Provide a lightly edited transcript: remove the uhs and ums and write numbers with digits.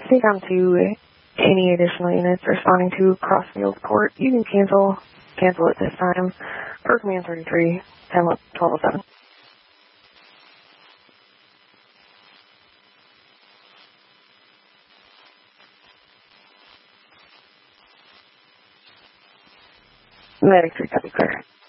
Take on to any additional units responding to Crossfield Court. You can cancel it this time. Per command 33, 1207. Medic 3, copy clear.